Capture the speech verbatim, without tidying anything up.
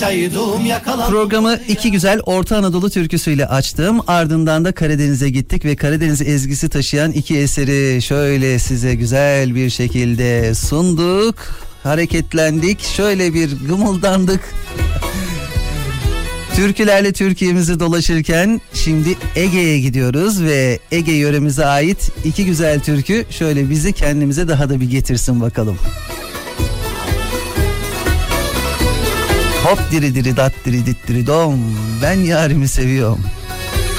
Programı iki güzel Orta Anadolu türküsüyle açtım. Ardından da Karadeniz'e gittik ve Karadeniz ezgisi taşıyan iki eseri şöyle size güzel bir şekilde sunduk. Hareketlendik, şöyle bir gımıldandık. Türkülerle Türkiye'mizi dolaşırken şimdi Ege'ye gidiyoruz ve Ege yöremize ait iki güzel türkü şöyle bizi kendimize daha da bir getirsin bakalım. Hop diri diri dat diri dit diri dom, ben yarimi seviyorum.